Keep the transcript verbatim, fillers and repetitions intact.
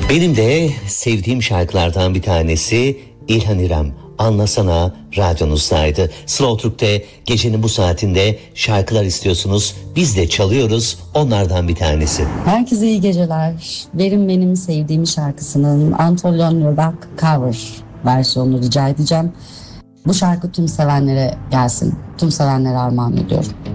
Benim de sevdiğim şarkılardan bir tanesi İlhan İrem. Anlasana radyonuzdaydı. Slow Türk'te gecenin bu saatinde şarkılar istiyorsunuz. Biz de çalıyoruz, onlardan bir tanesi. Herkese iyi geceler. Verin benim sevdiğim şarkısının Antonio Rock cover versiyonunu rica edeceğim. Bu şarkı tüm sevenlere gelsin. Tüm sevenlere armağan ediyorum.